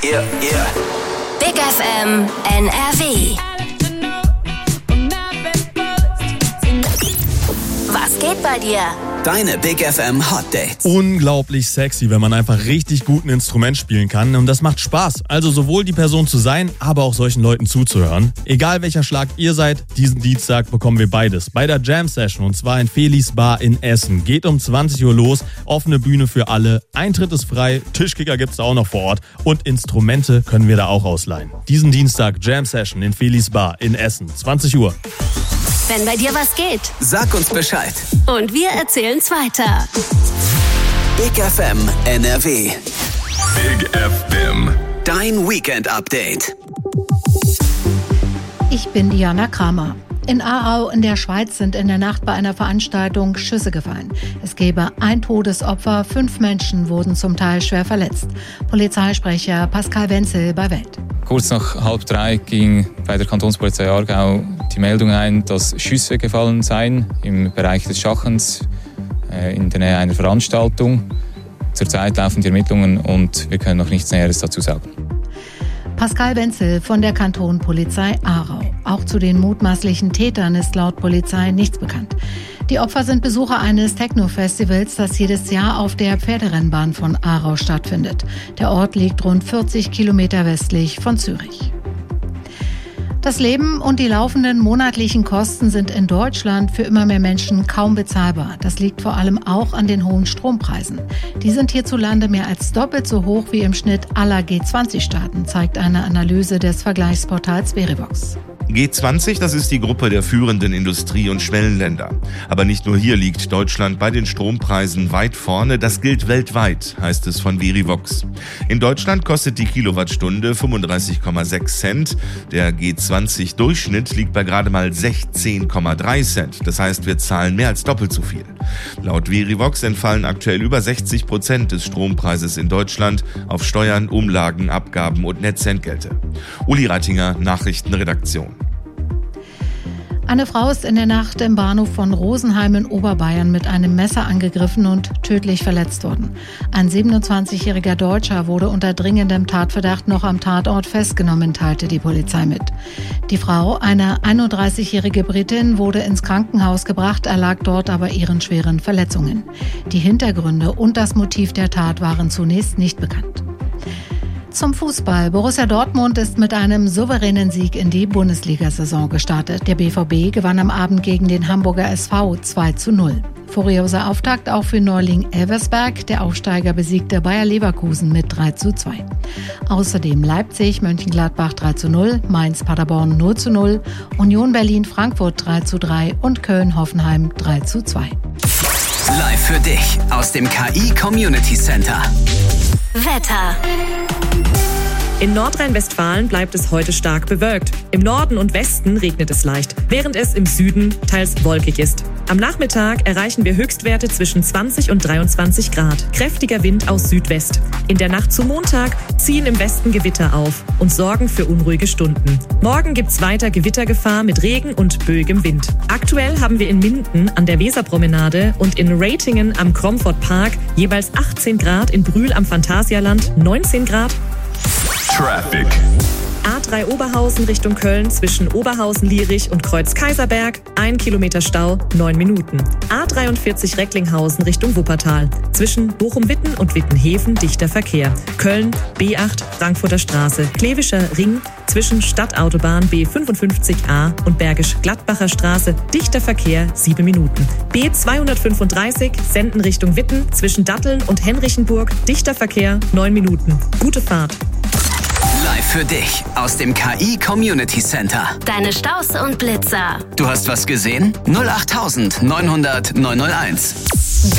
Yeah. Big FM NRW. Was geht bei dir? Deine Big FM Hot Dates. Unglaublich sexy, wenn man einfach richtig gut ein Instrument spielen kann. Und das macht Spaß. Also sowohl die Person zu sein, aber auch solchen Leuten zuzuhören. Egal welcher Schlag ihr seid, diesen Dienstag bekommen wir beides. Bei der Jam Session, und zwar in Felis Bar in Essen. Geht um 20 Uhr los, offene Bühne für alle. Eintritt ist frei, Tischkicker gibt's da auch noch vor Ort. Und Instrumente können wir da auch ausleihen. Diesen Dienstag Jam Session in Felis Bar in Essen, 20 Uhr. Wenn bei dir was geht, Sag uns Bescheid. und wir erzählen's weiter. Big FM NRW. Big FM. Dein Weekend Update. Ich bin Diana Kramer. In Aarau in der Schweiz sind in der Nacht bei einer Veranstaltung Schüsse gefallen. Es gebe ein Todesopfer, 5 Menschen wurden zum Teil schwer verletzt. Polizeisprecher Pascal Wenzel bei Welt. Kurz nach 2:30 ging bei der Kantonspolizei Aargau die Meldung ein, dass Schüsse gefallen seien im Bereich des Schachens in der Nähe einer Veranstaltung. Zurzeit laufen die Ermittlungen und wir können noch nichts Näheres dazu sagen. Pascal Wenzel von der Kantonpolizei Aarau. Auch zu den mutmaßlichen Tätern ist laut Polizei nichts bekannt. Die Opfer sind Besucher eines Techno-Festivals, das jedes Jahr auf der Pferderennbahn von Aarau stattfindet. Der Ort liegt rund 40 Kilometer westlich von Zürich. Das Leben und die laufenden monatlichen Kosten sind in Deutschland für immer mehr Menschen kaum bezahlbar. Das liegt vor allem auch an den hohen Strompreisen. Die sind hierzulande mehr als doppelt so hoch wie im Schnitt aller G20-Staaten, zeigt eine Analyse des Vergleichsportals Verivox. G20, das ist die Gruppe der führenden Industrie- und Schwellenländer. Aber nicht nur hier liegt Deutschland bei den Strompreisen weit vorne, das gilt weltweit, heißt es von Verivox. In Deutschland kostet die Kilowattstunde 35,6 Cent. Der G20-Durchschnitt liegt bei gerade mal 16,3 Cent. Das heißt, wir zahlen mehr als doppelt so viel. Laut Verivox entfallen aktuell über 60% des Strompreises in Deutschland auf Steuern, Umlagen, Abgaben und Netzentgelte. Uli Rattinger, Nachrichtenredaktion. Eine Frau ist in der Nacht im Bahnhof von Rosenheim in Oberbayern mit einem Messer angegriffen und tödlich verletzt worden. Ein 27-jähriger Deutscher wurde unter dringendem Tatverdacht noch am Tatort festgenommen, teilte die Polizei mit. Die Frau, eine 31-jährige Britin, wurde ins Krankenhaus gebracht, erlag dort aber ihren schweren Verletzungen. Die Hintergründe und das Motiv der Tat waren zunächst nicht bekannt. Zum Fußball. Borussia Dortmund ist mit einem souveränen Sieg in die Bundesliga-Saison gestartet. Der BVB gewann am Abend gegen den Hamburger SV 2:0. Furioser Auftakt auch für Neuling Elversberg. Der Aufsteiger besiegte Bayer Leverkusen mit 3:2. Außerdem Leipzig, Mönchengladbach 3:0, Mainz Paderborn 0:0, Union Berlin Frankfurt 3:3 und Köln Hoffenheim 3:2. Live für dich aus dem KI Community Center. Wetter. In Nordrhein-Westfalen bleibt es heute stark bewölkt. Im Norden und Westen regnet es leicht, während es im Süden teils wolkig ist. Am Nachmittag erreichen wir Höchstwerte zwischen 20 und 23 Grad. Kräftiger Wind aus Südwest. In der Nacht zu Montag ziehen im Westen Gewitter auf und sorgen für unruhige Stunden. Morgen gibt's weiter Gewittergefahr mit Regen und böigem Wind. Aktuell haben wir in Minden an der Weserpromenade und in Ratingen am Cromford Park jeweils 18 Grad, in Brühl am Phantasialand 19 Grad. Traffic. A3 Oberhausen Richtung Köln zwischen Oberhausen-Lierich und Kreuz-Kaiserberg, 1 Kilometer Stau, 9 Minuten. A43 Recklinghausen Richtung Wuppertal. Zwischen Bochum-Witten und Wittenhäfen dichter Verkehr. Köln, B8, Frankfurter Straße, Klevischer Ring, zwischen Stadtautobahn B55A und Bergisch-Gladbacher Straße, dichter Verkehr, 7 Minuten. B235 Senden Richtung Witten, zwischen Datteln und Henrichenburg, dichter Verkehr, 9 Minuten. Gute Fahrt. Live für dich aus dem KI Community Center. Deine Staus und Blitzer. Du hast was gesehen? 08900 901.